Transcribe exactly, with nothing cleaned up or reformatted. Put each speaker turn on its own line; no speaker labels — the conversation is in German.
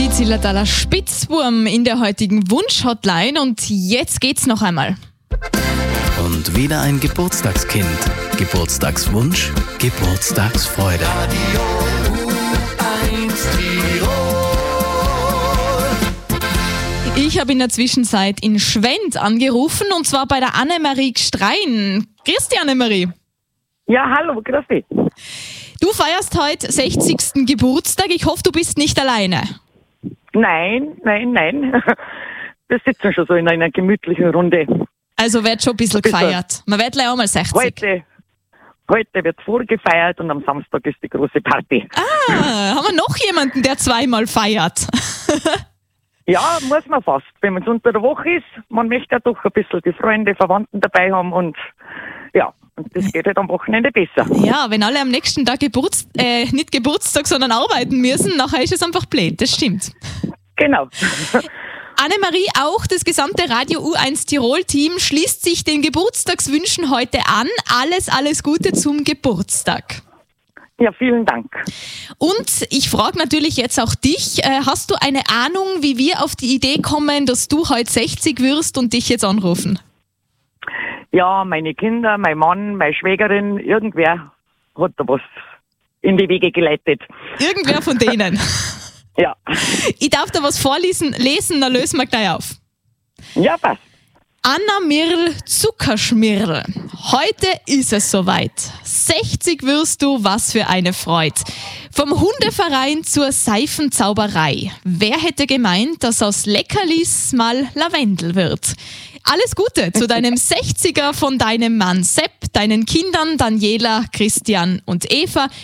die Zillertaler Spitzwurm in der heutigen Wunsch-Hotline und jetzt geht's noch einmal.
Und wieder ein Geburtstagskind. Geburtstagswunsch, Geburtstagsfreude.
Ich habe in der Zwischenzeit in Schwendt angerufen und zwar bei der Annemarie Gstrein. Grüß dich, Annemarie.
Ja, hallo, grüß dich.
Du feierst heute sechzigsten Geburtstag. Ich hoffe, du bist nicht alleine.
Nein, nein, nein. Wir sitzen schon so in einer gemütlichen Runde.
Also wird schon ein bisschen gefeiert. Man wird gleich auch mal sechzig.
Heute, heute wird vorgefeiert und am Samstag ist die große Party.
Ah, haben wir noch jemanden, der zweimal feiert?
Ja, muss man fast. Wenn man unter der Woche ist, man möchte ja doch ein bisschen die Freunde, Verwandten dabei haben und ja, und das geht halt am Wochenende besser.
Ja, wenn alle am nächsten Tag Geburts äh, nicht Geburtstag, sondern arbeiten müssen, nachher ist es einfach blöd, das stimmt.
Genau.
Annemarie, auch das gesamte Radio U eins Tirol-Team schließt sich den Geburtstagswünschen heute an. Alles, alles Gute zum Geburtstag.
Ja, vielen Dank.
Und ich frage natürlich jetzt auch dich, äh, hast du eine Ahnung, wie wir auf die Idee kommen, dass du heute sechzig wirst und dich jetzt anrufen?
Ja, meine Kinder, mein Mann, meine Schwägerin, irgendwer hat da was in die Wege geleitet.
Irgendwer von denen?
Ja.
Ich darf da was vorlesen, lesen, dann lösen wir gleich auf.
Ja, passt.
Anna Mirl Zuckerschmirl. Heute ist es soweit. sechzig wirst du, was für eine Freude. Vom Hundeverein zur Seifenzauberei. Wer hätte gemeint, dass aus Leckerlis mal Lavendel wird? Alles Gute zu deinem sechziger von deinem Mann Sepp, deinen Kindern Daniela, Christian und Eva